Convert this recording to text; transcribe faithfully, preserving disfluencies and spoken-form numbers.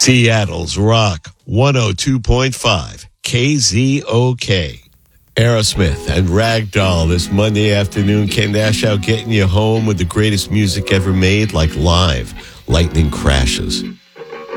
Seattle's Rock one oh two point five, K Z O K. Aerosmith and Ragdoll this Monday afternoon. Ken Dashow getting you home with the greatest music ever made, like live lightning crashes.